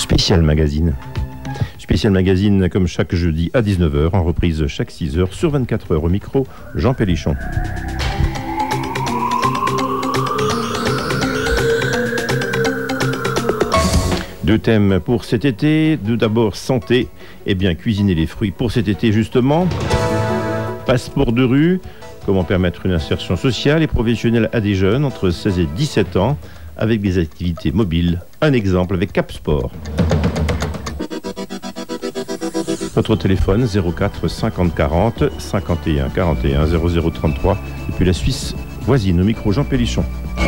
Spécial Magazine. Spécial Magazine comme chaque jeudi à 19h, en reprise chaque 6h sur 24h au micro, Jean Pellichon. Deux thèmes pour cet été. D'abord santé, et bien cuisiner les fruits pour cet été justement. Passeport de rue, comment permettre une insertion sociale et professionnelle à des jeunes entre 16 et 17 ans avec des activités mobiles. Un exemple avec Cap Sport. Notre téléphone 04 50 40 51 41 00 33 depuis la Suisse voisine au micro Jean Pellichon.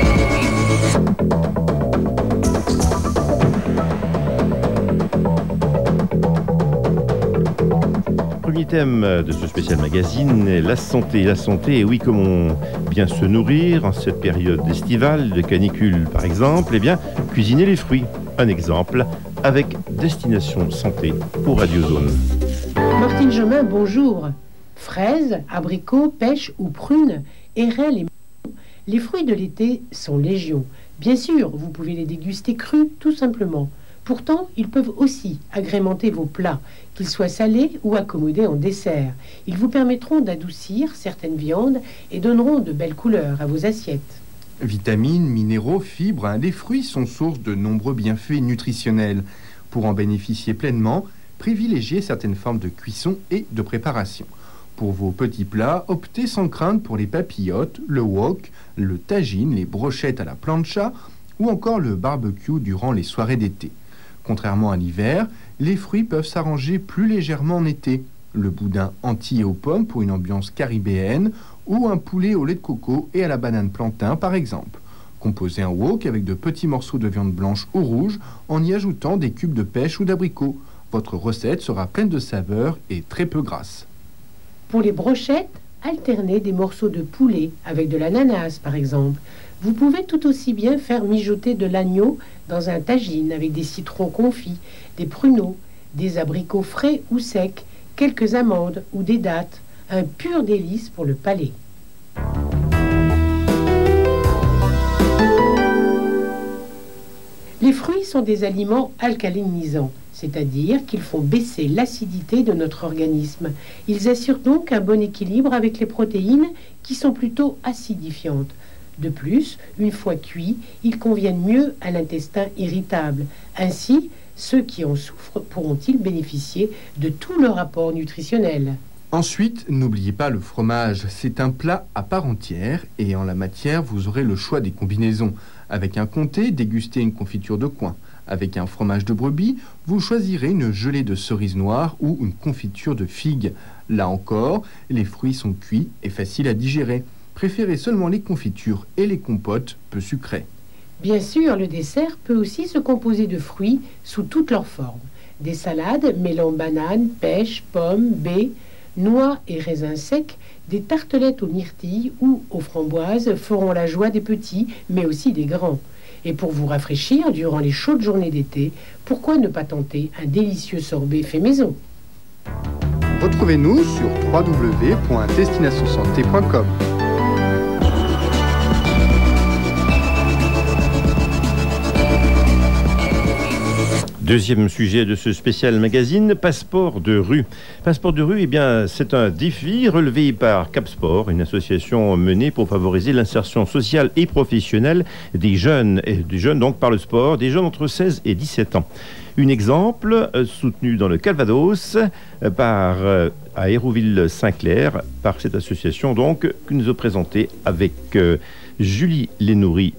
Premier thème de ce spécial magazine est la santé. La santé, et oui, comment bien se nourrir en cette période estivale, de canicule par exemple, et bien cuisiner les fruits. Un exemple avec Destination Santé pour Radiozone. Martine Jomain, bonjour. Fraises, abricots, pêches ou prunes, érelles et melons, les fruits de l'été sont légion. Bien sûr, vous pouvez les déguster crus, tout simplement. Pourtant, ils peuvent aussi agrémenter vos plats, qu'ils soient salés ou accommodés en dessert. Ils vous permettront d'adoucir certaines viandes et donneront de belles couleurs à vos assiettes. Vitamines, minéraux, fibres, les fruits sont source de nombreux bienfaits nutritionnels. Pour en bénéficier pleinement, privilégiez certaines formes de cuisson et de préparation. Pour vos petits plats, optez sans crainte pour les papillotes, le wok, le tagine, les brochettes à la plancha ou encore le barbecue durant les soirées d'été. Contrairement à l'hiver, les fruits peuvent s'arranger plus légèrement en été. Le boudin entier aux pommes pour une ambiance caribéenne ou un poulet au lait de coco et à la banane plantain par exemple. Composez un wok avec de petits morceaux de viande blanche ou rouge en y ajoutant des cubes de pêche ou d'abricots. Votre recette sera pleine de saveurs et très peu grasse. Pour les brochettes, alternez des morceaux de poulet avec de l'ananas par exemple. Vous pouvez tout aussi bien faire mijoter de l'agneau dans un tagine avec des citrons confits, des pruneaux, des abricots frais ou secs, quelques amandes ou des dattes. Un pur délice pour le palais. Les fruits sont des aliments alcalinisants, c'est-à-dire qu'ils font baisser l'acidité de notre organisme. Ils assurent donc un bon équilibre avec les protéines qui sont plutôt acidifiantes. De plus, une fois cuits, ils conviennent mieux à l'intestin irritable. Ainsi, ceux qui en souffrent pourront-ils bénéficier de tout leur apport nutritionnel. Ensuite, n'oubliez pas le fromage. C'est un plat à part entière et en la matière, vous aurez le choix des combinaisons. Avec un comté, dégustez une confiture de coin. Avec un fromage de brebis, vous choisirez une gelée de cerises noires ou une confiture de figues. Là encore, les fruits sont cuits et faciles à digérer. Préférez seulement les confitures et les compotes peu sucrées. Bien sûr, le dessert peut aussi se composer de fruits sous toutes leurs formes. Des salades mêlant bananes, pêches, pommes, baies, noix et raisins secs, des tartelettes aux myrtilles ou aux framboises feront la joie des petits, mais aussi des grands. Et pour vous rafraîchir durant les chaudes journées d'été, pourquoi ne pas tenter un délicieux sorbet fait maison ? Retrouvez-nous sur www.destinationsanté.com. Deuxième sujet de ce spécial magazine, passeport de rue. Passeport de rue, eh bien, c'est un défi relevé par Cap Sport, une association menée pour favoriser l'insertion sociale et professionnelle des jeunes donc par le sport, des jeunes entre 16 et 17 ans. Un exemple soutenu dans le Calvados à Hérouville-Saint-Clair par cette association donc que nous a présenté avec Julie Lénoury